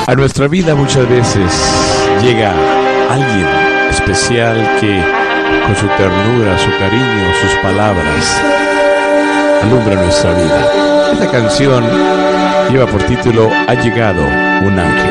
A nuestra vida muchas veces llega alguien especial que con su ternura, su cariño, sus palabras alumbra nuestra vida. Esta canción lleva por título Ha llegado un ángel.